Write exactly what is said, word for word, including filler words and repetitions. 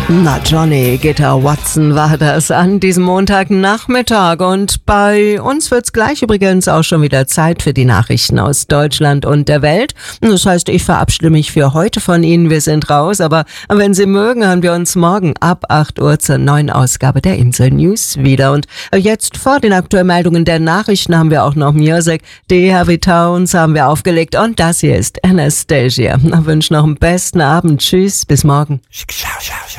Na, Johnny Gitter Watson war das an diesem Montagnachmittag. Und bei uns wird's gleich übrigens auch schon wieder Zeit für die Nachrichten aus Deutschland und der Welt. Das heißt, ich verabschiede mich für heute von Ihnen. Wir sind raus, aber wenn Sie mögen, hören wir uns morgen ab acht Uhr zur neuen Ausgabe der Insel News wieder. Und jetzt vor den aktuellen Meldungen der Nachrichten haben wir auch noch Music. Die Heavy Tones haben wir aufgelegt und das hier ist Anastasia. Ich wünsche noch einen besten Abend. Tschüss, bis morgen.